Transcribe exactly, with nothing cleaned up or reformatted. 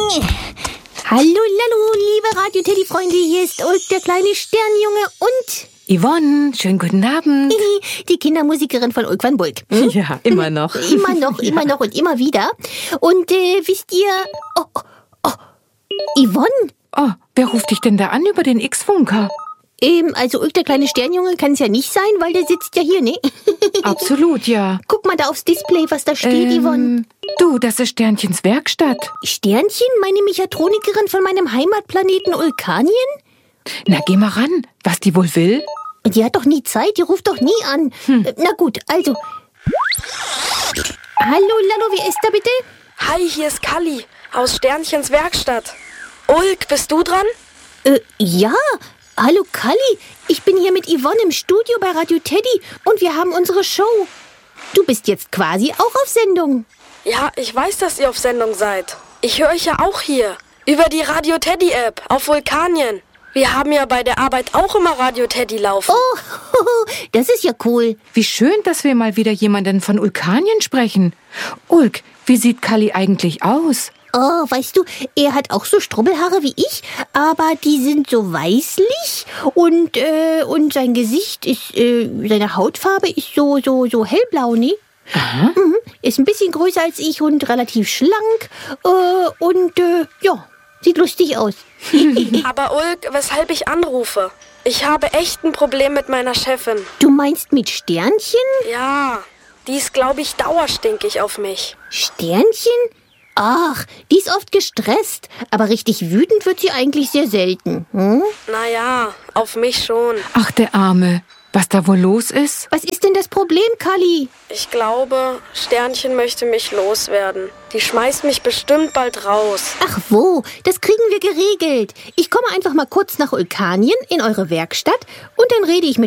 Hallo, hallo, liebe Radio-Teddy-Freunde, hier ist Ulk, der kleine Sternjunge und... Yvonne, schönen guten Abend. Die Kindermusikerin von Ulk van Bulk. Hm? Ja, immer noch. Immer noch, immer ja. noch und immer wieder. Und äh, wisst ihr... Oh, oh, oh, Yvonne? Oh, wer ruft dich denn da an über den X-Funker? Ähm, also Ulk, der kleine Sternjunge, kann es ja nicht sein, weil der sitzt ja hier, ne? Absolut, ja. Guck mal da aufs Display, was da steht, ähm, Yvonne. Du, das ist Sternchens Werkstatt. Sternchen? Meine Mechatronikerin von meinem Heimatplaneten Ulkanien? Na, geh mal ran, was die wohl will. Die hat doch nie Zeit, die ruft doch nie an. Hm. Na gut, also... Hallo, Lalo, wer ist da bitte? Hi, hier ist Kalli aus Sternchens Werkstatt. Ulk, bist du dran? Äh, ja. Hallo, Kalli. Ich bin hier mit Yvonne im Studio bei Radio Teddy und wir haben unsere Show. Du bist jetzt quasi auch auf Sendung. Ja, ich weiß, dass ihr auf Sendung seid. Ich höre euch ja auch hier. Über die Radio Teddy App auf Vulkanien. Wir haben ja bei der Arbeit auch immer Radio Teddy laufen. Oh, das ist ja cool. Wie schön, dass wir mal wieder jemanden von Ulkanien sprechen. Ulk, wie sieht Kalli eigentlich aus? Oh, weißt du, er hat auch so Strubbelhaare wie ich, aber die sind so weißlich und äh, und sein Gesicht ist, äh, seine Hautfarbe ist so so so hellblau, ne? Aha. Mhm. Ist ein bisschen größer als ich und relativ schlank äh, und äh, ja, sieht lustig aus. Aber Ulk, weshalb ich anrufe? Ich habe echt ein Problem mit meiner Chefin. Du meinst mit Sternchen? Ja, die ist, glaube ich, dauerstinkig auf mich. Sternchen? Ach, die ist oft gestresst, aber richtig wütend wird sie eigentlich sehr selten. Hm? Naja, auf mich schon. Ach, der Arme. Was da wohl los ist? Was ist denn das Problem, Kalli? Ich glaube, Sternchen möchte mich loswerden. Die schmeißt mich bestimmt bald raus. Ach wo, das kriegen wir geregelt. Ich komme einfach mal kurz nach Ulkanien in eure Werkstatt und dann rede ich mit